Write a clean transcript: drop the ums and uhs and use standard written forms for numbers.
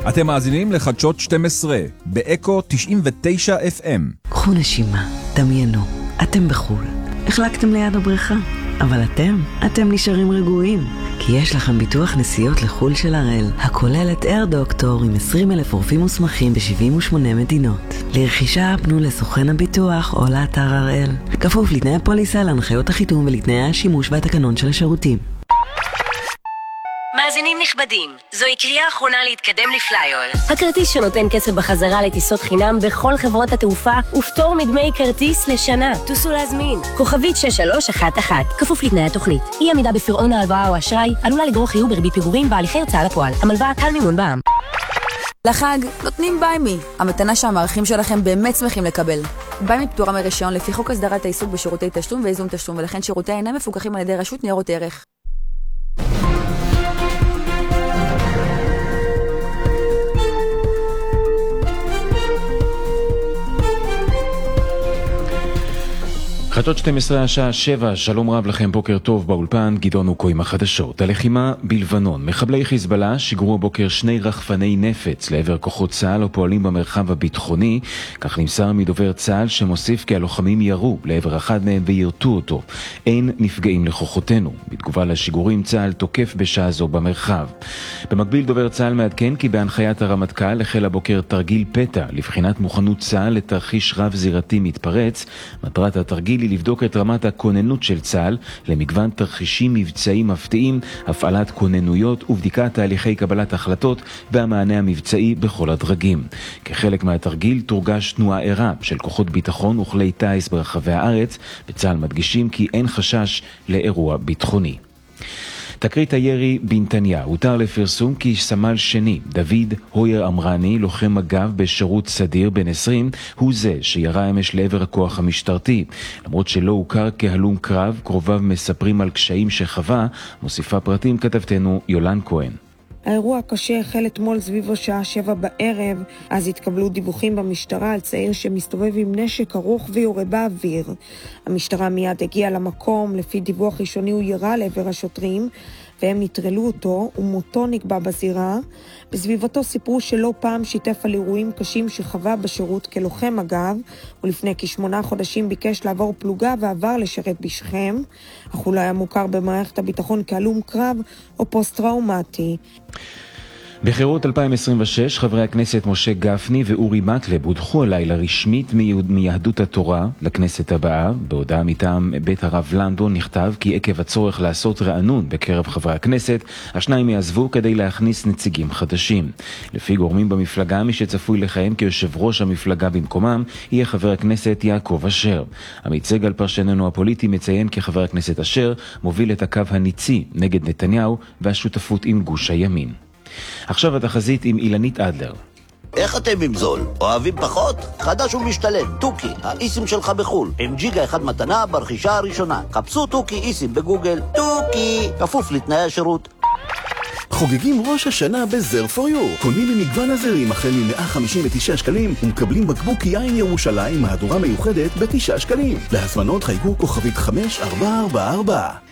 אתם מאזינים לחדשות 12, באקו 99 FM. קחו נשימה, דמיינו, אתם בחול. החלקתם ליד הבריכה, אבל אתם נשארים רגועים. כי יש לכם ביטוח נסיעות לחול של הראל, הכולל את אייר דוקטור עם 20,000 רופאים מוסמכים ב-78 מדינות. לרכישה פנו לסוכן הביטוח או לאתר הראל. כפוף לתנאי הפוליסה, להנחיות החיתום ולתנאי השימוש והתקנון של השירותים. מאזינים נכבדים, זוהי קריאה אחרונה להתקדם לפליול. הכרטיס שנותן כסף בחזרה לטיסות חינם בכל חברות התעופה ופטור מדמי כרטיס לשנה. תוסו להזמין. כוכבית 6311, כפוף לתנאי התוכנית. אי עמידה בפירעון ההלוואה או אשראי עלולה לגרור חיוב בריבית פיגורים בהליכי הוצאה לפועל. המלווה קל מימון בע"מ. לחג נותנים ביימי, המתנה שהמערכים שלכם באמת שמחים לקבל. ביימי פטורה מרישיון לפי חוק הסדרת העיסוק בשירותי תשלום וייזום תשלום, ולכן שירותי אינם מפוקחים על ידי רשות ניירות ערך. חדשות 12 השעה 7, שלום רב לכם, בוקר טוב באולפן, גדעון אוקו עם החדשות. הלחימה בלבנון, מחבלי חיזבאללה שיגרו הבוקר 2 רחפני נפץ לעבר כוחות צה"ל ופועלים במרחב הביטחוני, כך נמסר מדובר צה"ל שמוסיף כי הלוחמים ירו לעבר אחד מהם וירתו אותו. אין נפגעים לכוחותינו. בתגובה לשיגורים צה"ל תוקף בשעה זו במרחב. במקביל דובר צה"ל מעדכן כי בהנחיית הרמטכ"ל החל הבוקר תרגיל פתע לבחינת מוכנות צה"ל לתרחיש רב זירתי מתפרץ. מטרת התרגיל היא לבדוק את רמת הכוננות של צה"ל למגוון תרחישים מבצעיים מפתיעים, הפעלת כוננויות ובדיקת תהליכי קבלת החלטות והמענה המבצעי בכל הדרגים. כחלק מהתרגיל תורגש תנועה ערה של כוחות ביטחון וכלי טייס ברחבי הארץ. בצה"ל מדגישים כי אין חשש לאירוע ביטחוני. תקרית הירי בנתניה, הותר לפרסום כי סמל שני דוד הויר אמרני, לוחם מג"ב בשירות סדיר בן 20, הוא זה שירה אמש לעבר הכוח המשטרתי. למרות שלא הוכר כהלום קרב, קרוביו מספרים על קשיים שחווה. מוסיפה פרטים כתבתנו יולן כהן. האירוע הקשה החל אתמול סביב השעה 7 בערב, אז התקבלו דיווחים במשטרה על צעיר שמסתובב עם נשק ארוך ויורה באוויר. המשטרה מיד הגיעה למקום, לפי דיווח ראשוני הוא ירה לעבר השוטרים, והם נטרלו אותו, ומותו נקבע בזירה. בסביבתו סיפרו שלא פעם שיתף על אירועים קשים שחווה בשירות כלוחם מג"ב, ולפני כ8 חודשים ביקש לעבור פלוגה ועבר לשרת בשכם, אך הוא לא היה מוכר במערכת הביטחון כהלום קרב או פוסט-טראומטי. בחירות 2026 חברי הכנסת משה גפני ואורי מקלב הודחו הלילה רשמית מיהדות התורה לכנסת הבאה. בהודעה מטעם בית הרב לנדון נכתב כי עקב הצורך לעשות רענון בקרב חברי הכנסת, השניים יעזבו כדי להכניס נציגים חדשים. לפי גורמים במפלגה, מי שצפוי לכהן כיושב ראש המפלגה במקומם יהיה חבר הכנסת יעקב אשר. עמית סגל פרשננו הפוליטי מציין כי חבר הכנסת אשר מוביל את הקו הניצי נגד נתניהו והשותפות עם גוש הימין. עכשיו התחזית עם אילנית אדלר. איך אתם עם זול? אוהבים פחות? חדש ומשתלם, טוקי, האיסים שלך בחול, עם ג'יגה 1 מתנה ברכישה הראשונה. חפשו טוקי איסים בגוגל, טוקי, כפוף לתנאי השירות. חוגגים ראש השנה בזר פור יו. קונים ממגוון הזרים החל מ-159 שקלים ומקבלים בקבוק יין ירושלים מהדורה מיוחדת ב9 שקלים. להזמנות חייגו כוכבית 5444.